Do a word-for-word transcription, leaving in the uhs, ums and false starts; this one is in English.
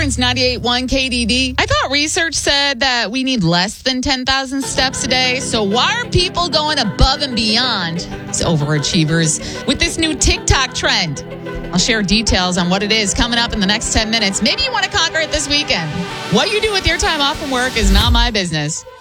Prince ninety-eight point one K D D. I thought research said that we need less than ten thousand steps a day. So why are people going above and beyond? It's overachievers with this new TikTok trend. I'll share details on what it is coming up in the next ten minutes. Maybe you want to conquer it this weekend. What you do with your time off from work is not my business.